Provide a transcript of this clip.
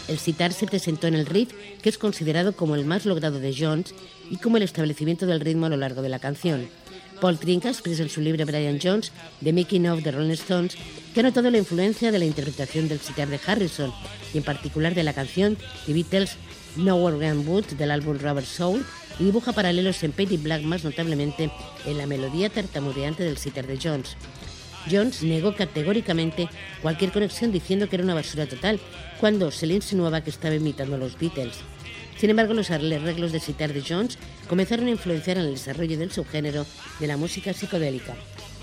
El sitar se presentó en el riff, que es considerado como el más logrado de Jones, y como el establecimiento del ritmo a lo largo de la canción. Paul Trinca expresa en su libro Brian Jones, The Making of the Rolling Stones, que ha notado la influencia de la interpretación del sitar de Harrison, y en particular de la canción The Beatles' Nowhere Gone Woods del álbum Rubber Soul, y dibuja paralelos en Petey Black, más notablemente en la melodía tartamudeante del sitar de Jones. Jones negó categóricamente cualquier conexión, diciendo que era una basura total, cuando se le insinuaba que estaba imitando a los Beatles. Sin embargo, los arreglos de sitar de Jones comenzaron a influenciar en el desarrollo del subgénero de la música psicodélica.